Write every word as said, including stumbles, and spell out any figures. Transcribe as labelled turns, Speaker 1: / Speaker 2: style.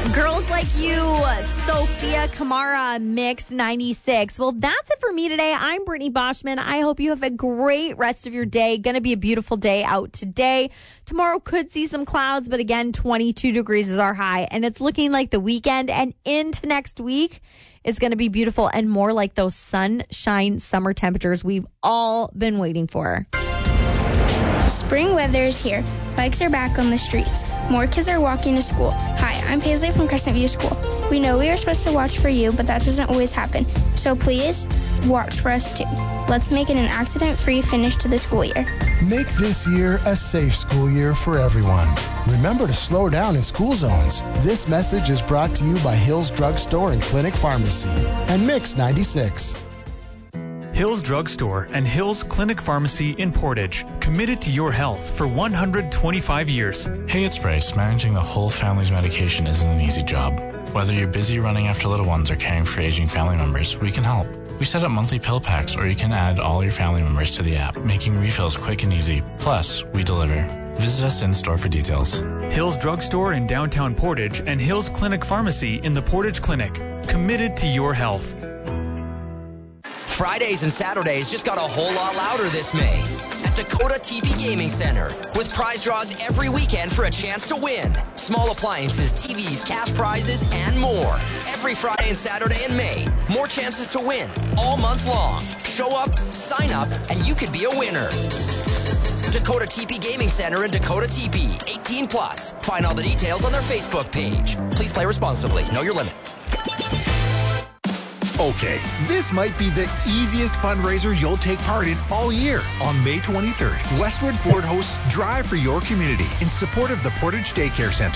Speaker 1: Girls Like You, Sophia Kamara, Mix ninety-six. Well, that's it for me today. I'm Brittany Boschman. I hope you have a great rest of your day. Going to be a beautiful day out today. Tomorrow could see some clouds, but again, twenty-two degrees is our high. And it's looking like the weekend and into next week is going to be beautiful and more like those sunshine summer temperatures we've all been waiting for.
Speaker 2: Spring weather is here. Bikes are back on the streets. More kids are walking to school. Hi, I'm Paisley from Crescent View School. We know we are supposed to watch for you, but that doesn't always happen. So please, watch for us too. Let's make it an accident-free finish to the school year.
Speaker 3: Make this year a safe school year for everyone. Remember to slow down in school zones. This message is brought to you by Hills Drug Store and Clinic Pharmacy and Mix ninety-six.
Speaker 4: Hills Drug Store and Hills Clinic Pharmacy in Portage, committed to your health for one hundred twenty-five years.
Speaker 5: Hey, it's Bryce. Managing the whole family's medication isn't an easy job. Whether you're busy running after little ones or caring for aging family members, we can help. We set up monthly pill packs, or you can add all your family members to the app, making refills quick and easy. Plus, we deliver. Visit us in-store for details.
Speaker 4: Hills Drug Store in downtown Portage and Hills Clinic Pharmacy in the Portage Clinic, committed to your health.
Speaker 6: Fridays and Saturdays just got a whole lot louder this May at Dakota T V Gaming Center, with prize draws every weekend for a chance to win. Small appliances, T Vs, cash prizes, and more. Every Friday and Saturday in May, more chances to win all month long. Show up, sign up, and you could be a winner. Dakota T P Gaming Center in Dakota T P, eighteen plus. Find all the details on their Facebook page. Please play responsibly. Know your limit.
Speaker 7: Okay, this might be the easiest fundraiser you'll take part in all year. On May twenty-third, Westwood Ford hosts Drive for Your Community in support of the Portage Daycare Center.